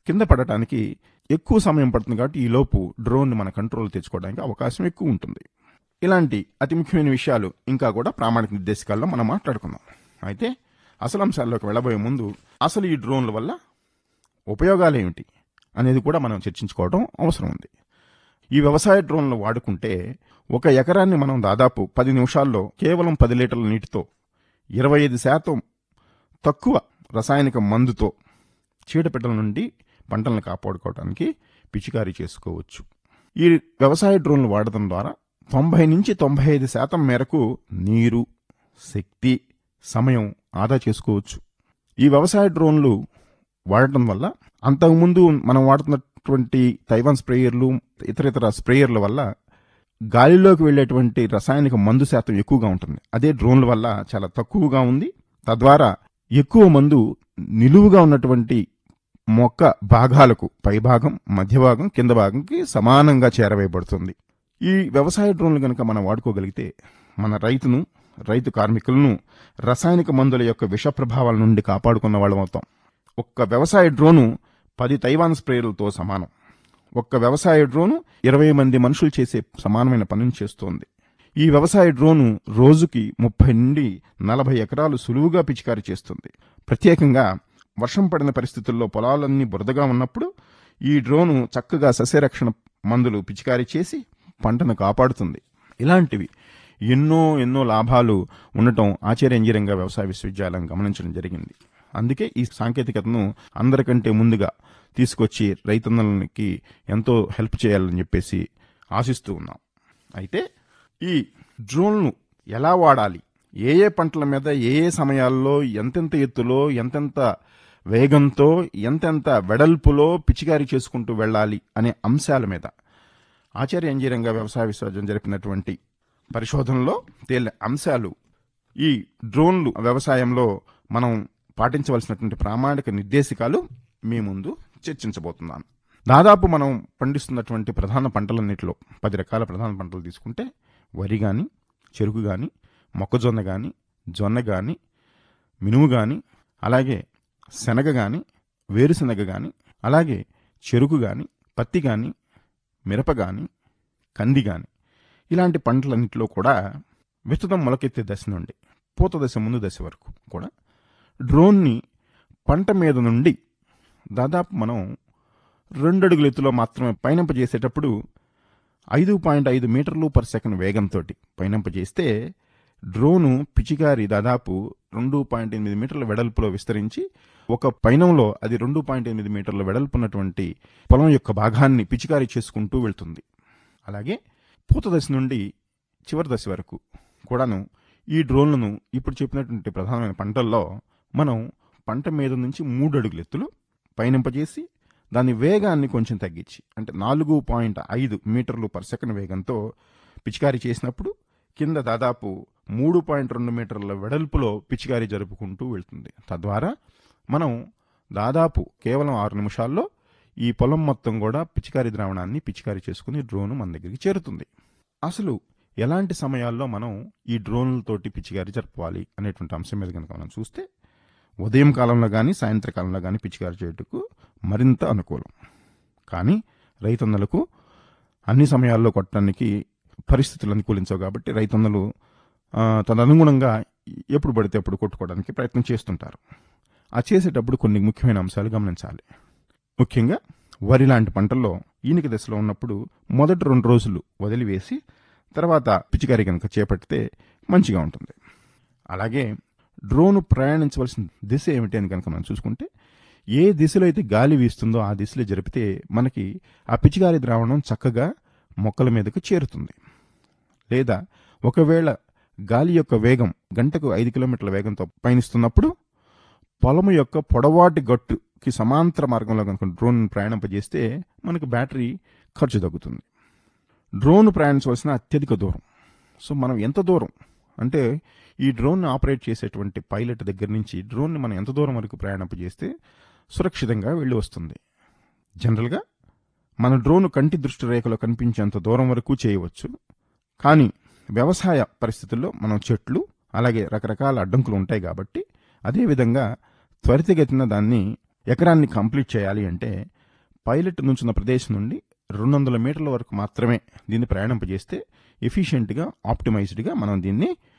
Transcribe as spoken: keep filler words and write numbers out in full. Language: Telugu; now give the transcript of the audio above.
కింద పడటానికి ఎక్కువ సమయం పడుతుంది కాబట్టి ఈలోపు డ్రోన్ మన కంట్రోల్ తెచ్చుకోవడానికి అవకాశం ఎక్కువ ఉంటుంది. ఇలాంటి అతి ముఖ్యమైన విషయాలు ఇంకా కూడా ప్రామాణిక నిర్దేశకాల్లో మనం మాట్లాడుకుందాం. అయితే అసలు అంశాల్లోకి వెళ్ళబోయే ముందు అసలు ఈ డ్రోన్ల వల్ల ఉపయోగాలు ఏమిటి అనేది కూడా మనం చర్చించుకోవడం అవసరం ఉంది. ఈ వ్యవసాయ డ్రోన్లు వాడుకుంటే ఒక ఎకరాన్ని మనం దాదాపు పది నిమిషాల్లో కేవలం పది లీటర్ల నీటితో ఇరవై ఐదు శాతం తక్కువ రసాయనిక మందుతో చీడపిట్టల నుండి పంటలను కాపాడుకోవడానికి పిచికారీ చేసుకోవచ్చు. ఈ వ్యవసాయ డ్రోన్లు వాడటం ద్వారా తొంభై నుంచి తొంభై ఐదు శాతం మేరకు నీరు, శక్తి, సమయం ఆదా చేసుకోవచ్చు. ఈ వ్యవసాయ డ్రోన్లు వాడటం వల్ల అంతకుముందు మనం వాడుతున్నటువంటి తైవాన్ స్ప్రేయర్లు, ఇతర ఇతర స్ప్రేయర్ల వల్ల గాలిలోకి వెళ్లేటువంటి రసాయనిక మందు శాతం ఎక్కువగా ఉంటుంది. అదే డ్రోన్ల వల్ల చాలా తక్కువగా ఉంది. తద్వారా ఎక్కువ మందు నిలువుగా ఉన్నటువంటి మొక్క భాగాలకు పైభాగం, మధ్య భాగం, కింద భాగంకి సమానంగా చేరవేయబడుతుంది. ఈ వ్యవసాయ డ్రోన్లు కనుక మనం వాడుకోగలిగితే మన రైతును, రైతు కార్మికులను రసాయనిక మందుల యొక్క విష ప్రభావాల నుండి కాపాడుకున్న వాళ్ళం అవుతాం. ఒక్క వ్యవసాయ డ్రోను పది తైవాన్ స్ప్రేయర్లతో సమానం. ఒక్క వ్యవసాయ డ్రోను ఇరవై మంది మనుషులు చేసే సమానమైన పనిని చేస్తోంది. ఈ వ్యవసాయ డ్రోను రోజుకి ముప్పై నుండి నలభై ఎకరాలు సులువుగా పిచికారీ చేస్తుంది. ప్రత్యేకంగా వర్షం పడిన పరిస్థితుల్లో పొలాలన్నీ బురదగా ఉన్నప్పుడు ఈ డ్రోను చక్కగా సస్యరక్షణ మందులు పిచికారీ చేసి పంటను కాపాడుతుంది. ఇలాంటివి ఎన్నో ఎన్నో లాభాలు ఉండటం ఆచార్య ఇంజనీరింగ్ వ్యవసాయ విశ్వవిద్యాలయం గమనించడం జరిగింది. అందుకే ఈ సాంకేతికతను అందరికంటే ముందుగా తీసుకొచ్చి రైతన్నలకి ఎంతో హెల్ప్ చేయాలని చెప్పేసి ఆశిస్తూ ఉన్నాం. అయితే ఈ డ్రోన్ను ఎలా వాడాలి, ఏ ఏ పంటల మీద ఏ ఏ సమయాల్లో ఎంతెంత ఎత్తులో, ఎంతెంత వేగంతో, ఎంతెంత వెడల్పులో పిచికారీ చేసుకుంటూ వెళ్ళాలి అనే అంశాల మీద ఆచార్య ఇంజనీరింగ్ వ్యవసాయ విశ్వవిద్యాలయం జరిపినటువంటి పరిశోధనలో తేలిన అంశాలు ఈ డ్రోన్లు వ్యవసాయంలో మనం పాటించవలసినటువంటి ప్రామాణిక నిర్దేశకాలు మీ ముందు చర్చించబోతున్నాను. దాదాపు మనం పండిస్తున్నటువంటి ప్రధాన పంటలన్నింటిలో పది రకాల ప్రధాన పంటలు తీసుకుంటే వరి కానీ, చెరుకు కానీ, మొక్కజొన్న కానీ, జొన్న కానీ, మినుము కానీ, అలాగే శనగ కానీ, వేరుశనగ కానీ, అలాగే చెరుకు కానీ, పత్తి కానీ, మిరప కానీ, కంది కానీ, ఇలాంటి పంటలన్నింటిలో కూడా విత్తనం మొలకెత్తే దశ నుండి పూత దశ ముందు దశ వరకు కూడా డ్రోన్ని పంట మీద నుండి దాదాపు మనం రెండడుగుల ఎత్తులో మాత్రమే పయనింపజేసేటప్పుడు ఐదు పాయింట్ ఐదు మీటర్లు పర్ సెకండ్ వేగంతో పయనింపజేస్తే డ్రోను పిచికారి దాదాపు రెండు పాయింట్ ఎనిమిది మీటర్ల వెడల్పులో విస్తరించి ఒక పయనంలో అది రెండు పాయింట్ ఎనిమిది మీటర్ల వెడల్పున్నటువంటి పొలం యొక్క భాగాన్ని పిచికారీ చేసుకుంటూ వెళ్తుంది. అలాగే పూత దశ నుండి చివరి దశ వరకు కూడాను ఈ డ్రోన్లను ఇప్పుడు చెప్పినటువంటి ప్రధానమైన పంటల్లో మనం పంట మీద నుంచి మూడు అడుగుల ఎత్తులు పయనింపజేసి దాని వేగాన్ని కొంచెం తగ్గించి అంటే నాలుగు పాయింట్ ఐదు మీటర్లు పర్ సెకండ్ వేగంతో పిచికారీ చేసినప్పుడు కింద దాదాపు మూడు పాయింట్ రెండు మీటర్ల వెడల్పులో పిచికారీ జరుపుకుంటూ వెళ్తుంది. తద్వారా మనం దాదాపు కేవలం ఆరు నిమిషాల్లో ఈ పొలం మొత్తం కూడా పిచికారీ ద్రావణాన్ని పిచికారీ చేసుకుని డ్రోను మన దగ్గరికి చేరుతుంది. అసలు ఎలాంటి సమయాల్లో మనం ఈ డ్రోన్లతోటి పిచికారీ జరపాలి అనేటువంటి అంశం మీద కనుక మనం చూస్తే ఉదయం కాలంలో కానీ, సాయంత్రకాలంలో కానీ పిచికారీ చేయటకు మరింత అనుకూలం. కానీ రైతన్నలకు అన్ని సమయాల్లో కొట్టడానికి పరిస్థితులు అనుకూలించవు కాబట్టి రైతన్నలు తదనుగుణంగా ఎప్పుడు పడితే అప్పుడు కొట్టుకోవడానికి ప్రయత్నం చేస్తుంటారు. ఆ చేసేటప్పుడు కొన్ని ముఖ్యమైన అంశాలు గమనించాలి. ముఖ్యంగా వరి లాంటి పంటల్లో ఈనిక దశలో ఉన్నప్పుడు మొదటి రెండు రోజులు వదిలివేసి తర్వాత పిచికారీ కనుక చేపడితే మంచిగా ఉంటుంది. అలాగే డ్రోను ప్రయాణించవలసిన దిశ ఏమిటి అని కనుక మనం చూసుకుంటే ఏ దిశలో అయితే గాలి వీస్తుందో ఆ దిశలో జరిపితే మనకి ఆ పిచికారీ ద్రావణం చక్కగా మొక్కల మీదకు చేరుతుంది. లేదా ఒకవేళ గాలి యొక్క వేగం గంటకు ఐదు కిలోమీటర్ల వేగంతో పయనిస్తున్నప్పుడు పొలము యొక్క పొడవాటి గట్టుకి సమాంతర మార్గంలో కనుక డ్రోన్ ప్రయాణింపజేస్తే మనకు బ్యాటరీ ఖర్చు తగ్గుతుంది. డ్రోన్ ప్రయాణించవలసిన అత్యధిక దూరం. సో మనం ఎంత దూరం అంటే ఈ డ్రోన్ ఆపరేట్ చేసేటువంటి పైలట్ దగ్గర నుంచి డ్రోన్ని మనం ఎంత దూరం వరకు ప్రయాణింపజేస్తే సురక్షితంగా వెళ్ళి వస్తుంది. జనరల్గా మన డ్రోన్ కంటి దృష్టి రేఖలో కనిపించేంత దూరం వరకు చేయవచ్చు. కానీ వ్యవసాయ పరిస్థితుల్లో మనం చెట్లు అలాగే రకరకాల అడ్డంకులు ఉంటాయి కాబట్టి అదేవిధంగా త్వరితగతిన దాన్ని ఎకరాన్ని కంప్లీట్ చేయాలి అంటే పైలట్ నుంచున్న ప్రదేశం నుండి రెండు వందల మీటర్ల వరకు మాత్రమే దీన్ని ప్రయాణింపజేస్తే ఎఫిషియెంట్గా ఆప్టిమైజ్డ్గా మనం దీన్ని